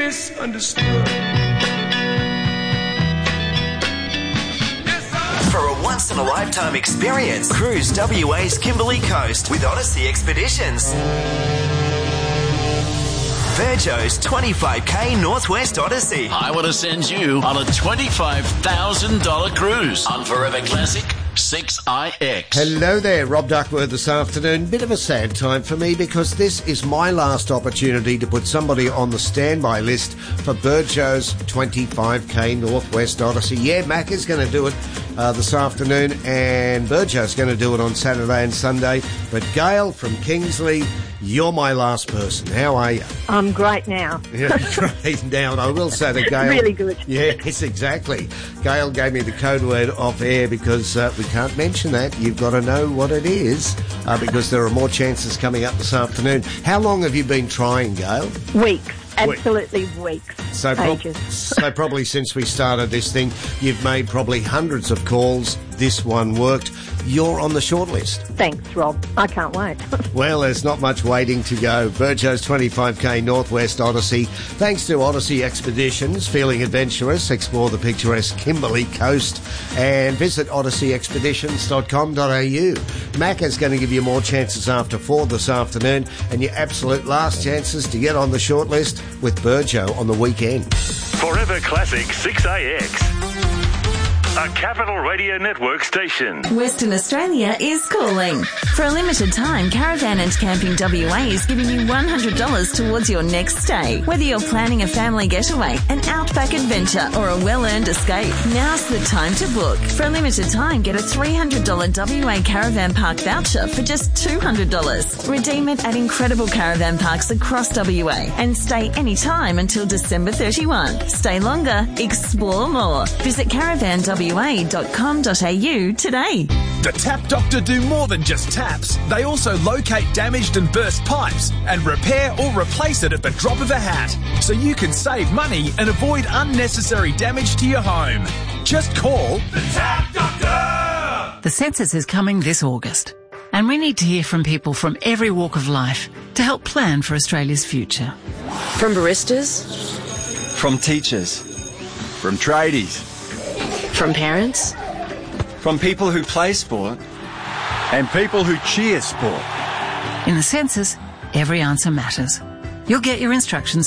misunderstood. For a once-in-a-lifetime experience, cruise WA's Kimberley Coast with Odyssey Expeditions. Virgo's 25k Northwest Odyssey. I want to send you on a $25,000 cruise on Forever Classic 6IX. Hello there, Rob Duckworth this afternoon. Bit of a sad time for me because this is my last opportunity to put somebody on the standby list for Virgo's 25k Northwest Odyssey. Yeah, Mac is going to do it this afternoon and Virgo's going to do it on Saturday and Sunday. But Gail from Kingsley, you're my last person. How are you? I'm great now. Yeah, great now. And I will say that Gail... Really good. Yes, exactly. Gail gave me the code word off air because we can't mention that. You've got to know what it is because there are more chances coming up this afternoon. How long have you been trying, Gail? Weeks. Absolutely weeks. So probably since we started this thing, you've made probably hundreds of calls. This one worked. You're on the shortlist. Thanks, Rob. I can't wait. Well, there's not much waiting to go. Virgo's 25k Northwest Odyssey. Thanks to Odyssey Expeditions. Feeling adventurous? Explore the picturesque Kimberley Coast and visit odysseyexpeditions.com.au. Mac is going to give you more chances after 4 this afternoon and your absolute last chances to get on the shortlist with Virgo on the weekend. Forever Classic 6AX. A Capital Radio Network station. Western Australia is calling. For a limited time, Caravan and Camping WA is giving you $100 towards your next stay. Whether you're planning a family getaway, an outback adventure, or a well-earned escape, now's the time to book. For a limited time, get a $300 WA Caravan Park voucher for just $200. Redeem it at incredible caravan parks across WA and stay anytime until December 31. Stay longer, explore more. Visit caravanwa.com.au today. The Tap Doctor do more than just taps. They also locate damaged and burst pipes and repair or replace it at the drop of a hat, so you can save money and avoid unnecessary damage to your home. Just call the Tap Doctor! The census is coming this August, and we need to hear from people from every walk of life to help plan for Australia's future. From baristas, from teachers, from tradies, from parents, from people who play sport, and people who cheer sport. In the census, every answer matters. You'll get your instructions